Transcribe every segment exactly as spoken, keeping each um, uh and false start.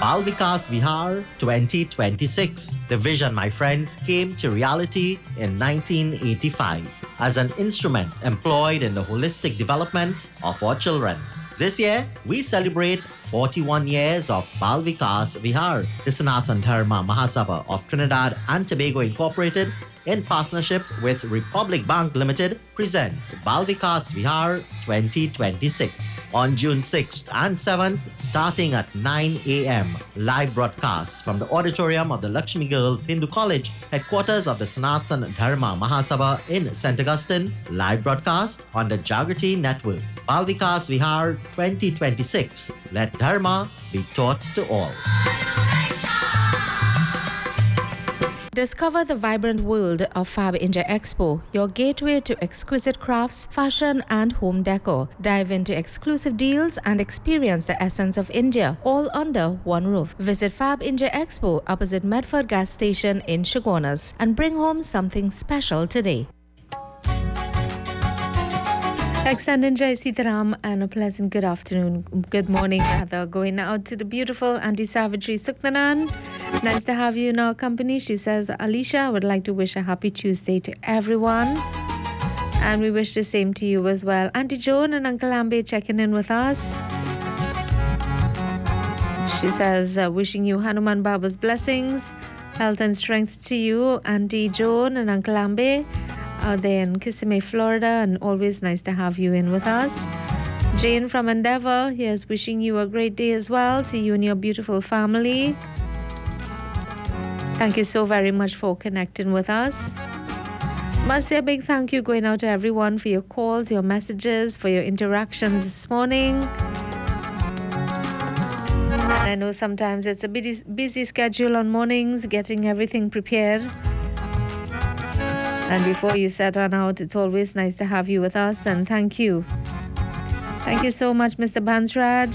Bal Vikas Vihar twenty twenty-six. The vision, my friends, came to reality in nineteen eighty-five as an instrument employed in the holistic development of our children. This year, we celebrate forty-one years of Bal Vikas Vihar. The Sanatana Dharma Mahasabha of Trinidad and Tobago Incorporated, in partnership with Republic Bank Limited, presents Bal Vikas Vihar twenty twenty-six on June sixth and seventh, starting at nine a.m. Live broadcasts from the auditorium of the Lakshmi Girls Hindu College, headquarters of the Sanatana Dharma Mahasabha in Saint Augustine. Live broadcast on the Jagrati Network. Bal Vikas Vihar twenty twenty-six. Let Dharma be taught to all. Discover the vibrant world of Fab India Expo, your gateway to exquisite crafts, fashion and home decor. Dive into exclusive deals and experience the essence of India, all under one roof. Visit Fab India Expo opposite Medford Gas Station in Chaguanas and bring home something special today. Extending Jai Sitaram and a pleasant good afternoon, good morning rather, going out to the beautiful anti-savagery Suknanan. Nice to have you in our company. She says, Alicia, I would like to wish a happy Tuesday to everyone. And we wish the same to you as well. Auntie Joan and Uncle Ambe checking in with us. She says, uh, wishing you Hanuman Baba's blessings, health and strength to you, Auntie Joan and Uncle Ambe. Out there in Kissimmee, Florida, and always nice to have you in with us. Jane from Endeavour, here's wishing you a great day as well, to you and your beautiful family. Thank you so very much for connecting with us. Must say a big thank you going out to everyone for your calls, your messages, for your interactions this morning. And I know sometimes it's a busy, busy schedule on mornings, getting everything prepared. And before you set on out, it's always nice to have you with us, and thank you. Thank you so much, Mister Bansraj.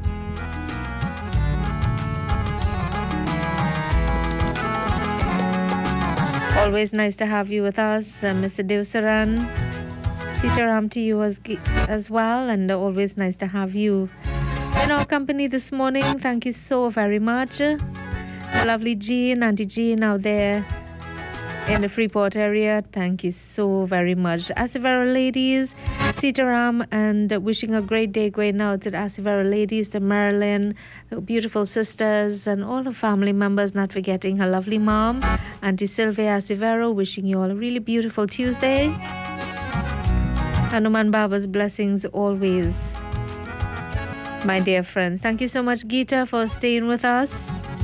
Always nice to have you with us, uh, Mister Devsaran. Sitaram to you as, as well, and always nice to have you in our company this morning. Thank you so very much. The lovely Jean, Auntie Jean out there in the Freeport area, thank you so very much. Asivara ladies, Sitaram, and wishing a great day going out to the Asivara ladies, to Marilyn, beautiful sisters, and all the family members, not forgetting her lovely mom, Auntie Sylvia Asivara, wishing you all a really beautiful Tuesday. Hanuman Baba's blessings always, my dear friends. Thank you so much, Geeta, for staying with us.